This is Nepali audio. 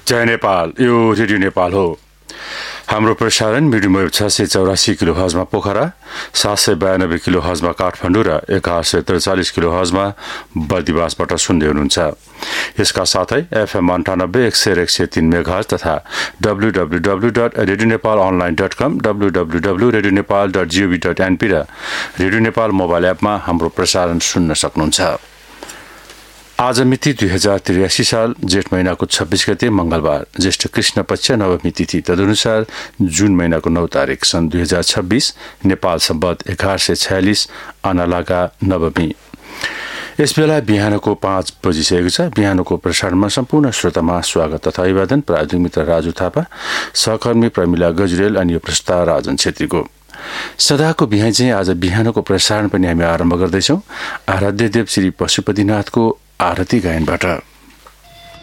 जय नेपाल, यो रेडियो नेपाल हो। हाम्रो प्रसारण medium wave 684 kilo हजमा Pokhara, 792 kilo हजमा Kathmandu र 1143 किलो हजमा बर्दिवासबाट सुन्दै हुनुहुन्छ। यसका साथै FM 98 100 मेगाहर्ज तथा www.radionepalonline.com, www.radionepal.gov.np र रेडियो नेपाल मोबाइल एपमा हाम्रो प्रसारण सुन्न सक्नुहुन्छ। आज मिति 2083 साल जेठ महिनाको 26 गते मंगलबार, ज्येष्ठ कृष्ण पक्ष नवमी तिथि, तदनुसार जुन महिनाको 9 तारिक सन् 2026 नेपाल सम्बत 1146 अनालागा नवमी। यस बेला बिहानको 5 बजिसकेको छ। बिहानको प्रसारणमा सम्पूर्ण श्रोतामा स्वागत तथा अभिवादन। प्रायोजक मित्र राजु थापा, सहकर्मी प्रमिला गजरेल अनि यो प्रस्ताव राजन छेत्रीको। सदाको बिहान चाहिँ आज बिहानको प्रसारण पनि हामी आरम्भ गर्दैछौँ आराध्य देव श्री पशुपतिनाथको आरती गायनबाट।